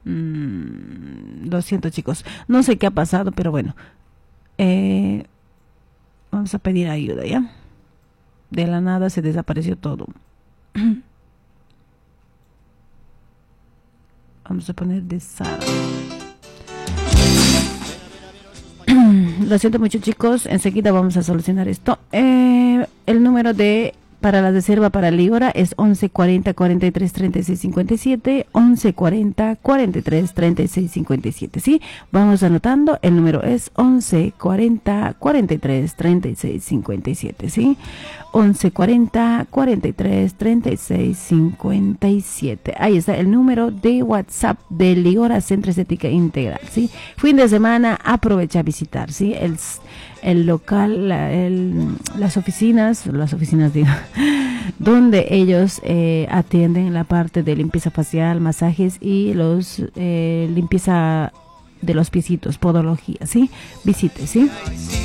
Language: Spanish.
Lo siento, chicos. No sé qué ha pasado, pero bueno. Vamos a pedir ayuda, ¿ya? De la nada se desapareció todo. Vamos a poner de Sara. Lo siento mucho, chicos. Enseguida vamos a solucionar esto. El número para la reserva para Liora es 11 40 43 36 57, 11 40 43 36 57, ¿sí? Vamos anotando, el número es 11 40 43 36 57, ¿sí? 11 40 43 36 57. Ahí está el número de WhatsApp de Liora Centro Estética Integral, ¿sí? Fin de semana, aprovecha a visitar, ¿sí? El local, las oficinas digo, donde ellos atienden la parte de limpieza facial, masajes y los limpieza de los piecitos, podología, ¿sí? Visite, ¿sí?